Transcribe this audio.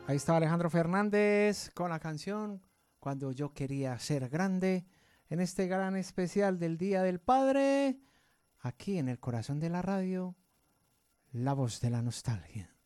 Ahí estaba Alejandro Fernández con la canción Cuando yo quería ser grande, en este gran especial del Día del Padre, aquí en el corazón de la radio, la voz de la nostalgia.